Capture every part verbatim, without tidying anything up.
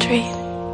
Street.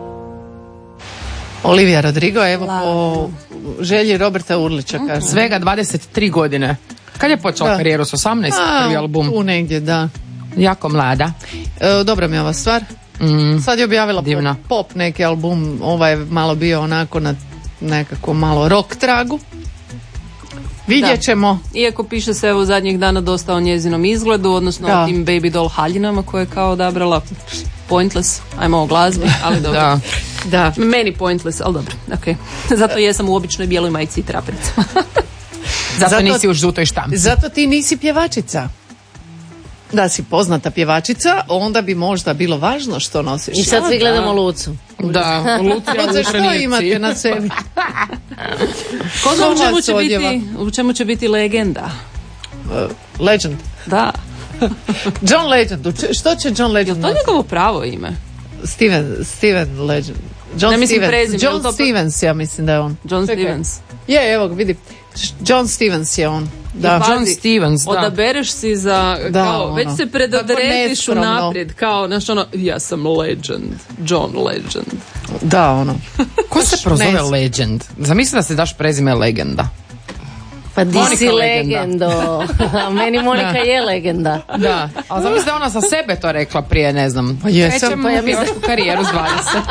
Olivia Rodrigo, evo po želji Roberta Urlića, kaže. Svega dvadeset tri godine. Kad je počela Da. karijeru s osamnaest, A, prvi album? Tu negdje, da. Jako mlada. E, dobra mi je ova stvar. Mm. Sad je objavila Divna. pop, pop neki album, ovaj je malo bio onako na nekako malo rock tragu. Vidjet ćemo. Iako piše se evo zadnjih dana dosta o njezinom izgledu, odnosno Da. o tim baby doll haljinama koje je kao odabrala. Pointless, ajmo o glazbi, ali dobro. Da. Da. Meni pointless, ali dobro, ok. Zato jesam u običnoj bijeloj majici i trapericama. Zato, Zato- nisi u žutoj štampi. Zato ti nisi pjevačica. Da si poznata pjevačica, onda bi možda bilo važno što nosiš. I sad svi gledamo Lucu. Da, Lucija Luce, što imate na sebi? Ko zna u čemu vas će odjeva? biti, u čemu će biti legenda? Legend. Da. John Legend. U če- Što će John Legend To je nositi? njegovo pravo ime. Steven, Steven Legend. John Ne mislim Stevens. prezime, jel John to- Stevens, ja mislim da je on. John Čekaj. Stevens. Je, evo ga, vidi. John Stevens je on. Da. Pazi, John Stevens, da. Odabereš si za, Da, kao, ono. već se Kako predodrediš neskromno. unaprijed, kao, znaš ono, ja sam legend, John Legend. Da, ono. Ko se prozove Ne. Legend? Zamisli da se daš prezime Legenda. Pa di Monika si legenda. legendo. Meni Monika je legenda. Da, a zamisli da je ona za sebe to rekla prije, ne znam, Pa jesam, krećem pa ja u mislim- pjevačku karijeru s dvadeset.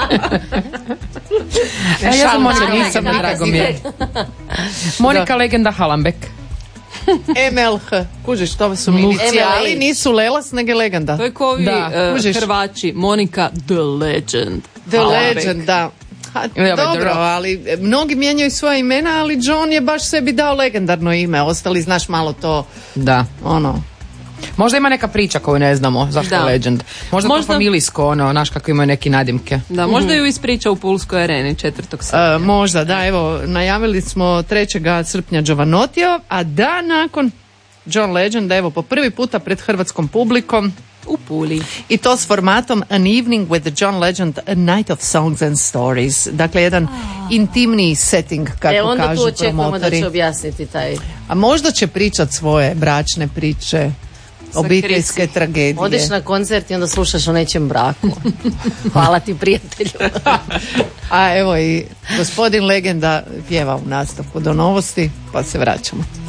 E, ja šalim sam Monika se, Legenda, nisam drago nikad mi je. Monika Legenda Halambek. M L H. Kužiš, to su mi M L inicijali, H. nisu Lelas, nego je legenda. To je ko ovi Da, eh, kužiš. Hrvači, Monika the Legend. The Halambek. Legend, da. Ha, Ili ovaj dobro, drugo. ali e, mnogi mijenjaju svoja imena, ali John je baš sebi dao legendarno ime. Ostali, znaš, malo to, Da. ono... Možda ima neka priča koju ne znamo zašto Da. je Legend. Možda, Možda- to familijsko, ono, znaš kako imaju neki nadimke. Da, možda ju ispriča u Pulskoj areni četvrtog srpnja. E, možda, da, evo, najavili smo trećeg srpnja Giovanotija, a da nakon John Legend, evo, po prvi puta pred hrvatskom publikom, U Puli. i to s formatom An Evening with John Legend, A Night of Songs and Stories. Dakle, jedan intimniji setting, kako E onda kažu tu očekujemo da promotori. će objasniti taj... A možda će pričat svoje bračne priče, obiteljske Krisi. tragedije. Odeš na koncert i onda slušaš o nećem braku. Hvala ti, prijatelju. A evo i gospodin Legenda pjeva u nastavku do novosti, pa se vraćamo.